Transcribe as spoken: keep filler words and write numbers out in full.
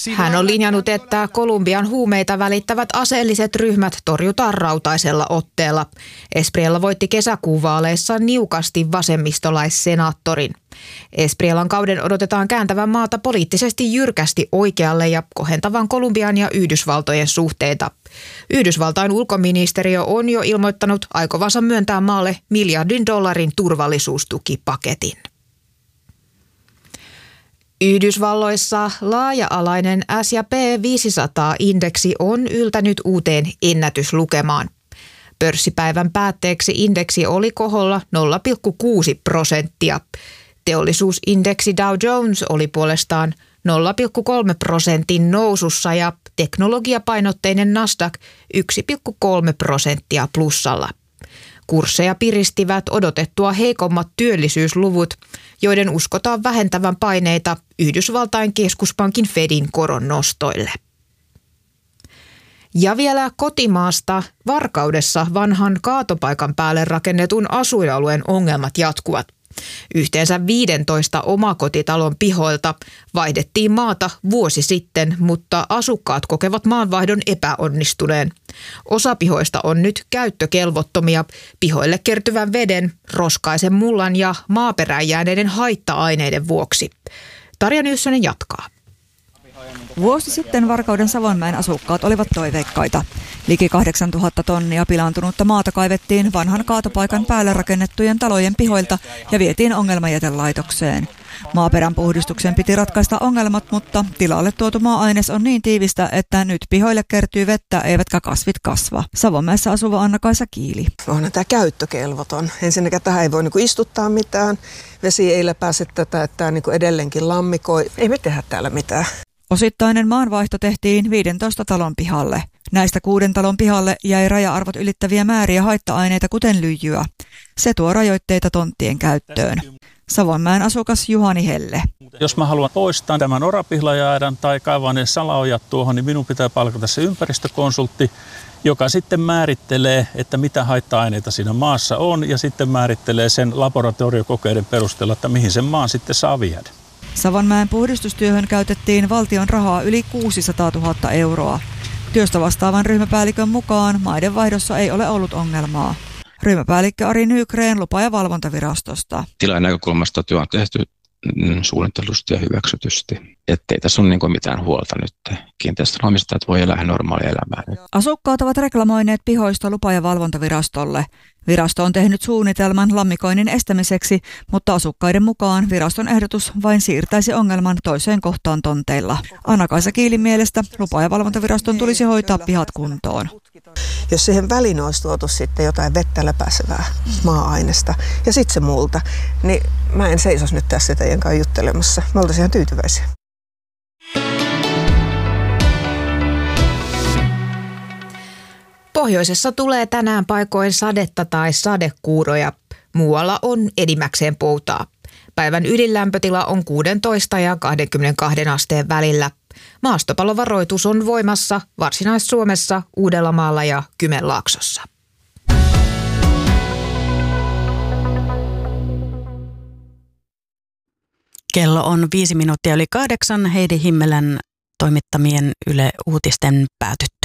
Hän on linjannut, että Kolumbian huumeita välittävät aseelliset ryhmät torjutaan rautaisella otteella. Espriella voitti kesäkuun vaaleissa niukasti vasemmistolaissenaattorin. Esprielan kauden odotetaan kääntävän maata poliittisesti jyrkästi oikealle ja kohentavan Kolumbian ja Yhdysvaltojen suhteita. Yhdysvaltain ulkoministeriö on jo ilmoittanut aikovansa myöntää maalle miljardin dollarin turvallisuustukipaketin. Yhdysvalloissa laaja-alainen S and P viisisataa-indeksi on yltänyt uuteen ennätyslukemaan. Pörssipäivän päätteeksi indeksi oli koholla nolla pilkku kuusi prosenttia. Teollisuusindeksi Dow Jones oli puolestaan nolla pilkku kolme prosentin nousussa ja teknologiapainotteinen Nasdaq yksi pilkku kolme prosenttia plussalla. Kursseja piristivät odotettua heikommat työllisyysluvut, joiden uskotaan vähentävän paineita Yhdysvaltain keskuspankin Fedin koron nostoille. Ja vielä kotimaasta Varkaudessa vanhan kaatopaikan päälle rakennetun asuinalueen ongelmat jatkuvat. Yhteensä viisitoista omakotitalon pihoilta vaihdettiin maata vuosi sitten, mutta asukkaat kokevat maanvaihdon epäonnistuneen. Osa pihoista on nyt käyttökelvottomia pihoille kertyvän veden, roskaisen mullan ja maaperään jääneiden haitta-aineiden vuoksi. Tarja Nyssänen jatkaa. Vuosi sitten Varkauden Savonmäen asukkaat olivat toiveikkaita. Liki kahdeksantuhatta tonnia pilaantunutta maata kaivettiin vanhan kaatopaikan päälle rakennettujen talojen pihoilta ja vietiin ongelmajätelaitokseen. Maaperän puhdistuksen piti ratkaista ongelmat, mutta tilalle tuotu maa-aines on niin tiivistä, että nyt pihoille kertyy vettä eivätkä kasvit kasva. Savonmäessä asuva Anna-Kaisa Kiili. Onhan tämä käyttökelvoton. Ensinnäkin tähän ei voi niinku istuttaa mitään. Vesi ei läpäise tätä, että tämä niinku edelleenkin lammikoi. Ei me tehdä täällä mitään. Osittainen maanvaihto tehtiin viidentoista talon pihalle. Näistä kuuden talon pihalle jäi raja-arvot ylittäviä määriä haitta-aineita, kuten lyijyä. Se tuo rajoitteita tonttien käyttöön. Savonmäen asukas Juhani Helle. Jos mä haluan poistaa tämän orapihlajäädän tai kaivaa ne salaojat tuohon, niin minun pitää palkata se ympäristökonsultti, joka sitten määrittelee, että mitä haitta-aineita siinä maassa on ja sitten määrittelee sen laboratoriokokeiden perusteella, että mihin sen maan sitten saa viedä. Savonmäen puhdistustyöhön käytettiin valtion rahaa yli kuusisataatuhatta euroa. Työstä vastaavan ryhmäpäällikön mukaan maidenvaihdossa ei ole ollut ongelmaa. Ryhmäpäällikkö Ari Nygren lupa- ja valvontavirastosta. Tilan näkökulmasta työ on tehty suunnitellusti ja hyväksytysti, ettei tässä ole niin kuin mitään huolta nyt. Kiinteistönomistajat voi elää normaalia elämää. Asukkaat ovat reklamoineet pihoista lupa- ja valvontavirastolle. Virasto on tehnyt suunnitelman lammikoinnin estämiseksi, mutta asukkaiden mukaan viraston ehdotus vain siirtäisi ongelman toiseen kohtaan tonteilla. Anna-Kaisa Kiilin mielestä lupa- ja valvontaviraston tulisi hoitaa pihat kuntoon. Jos siihen väliin olisi tuotu sitten jotain vettä läpäisevää maa-ainesta ja sitten se multa, niin mä en seisos nyt tässä teidän kanssa juttelemassa. Me oltaisiin ihan tyytyväisiä. Pohjoisessa tulee tänään paikoin sadetta tai sadekuuroja. Muualla on enimmäkseen poutaa. Päivän ydinlämpötila on kuusitoista ja kaksikymmentäkaksi asteen välillä. Maastopalovaroitus on voimassa Varsinais-Suomessa, Uudellamaalla ja Kymenlaaksossa. Kello on viisi minuuttia yli kahdeksan. Heidi Himmelän toimittamien Yle Uutisten päätyttyä.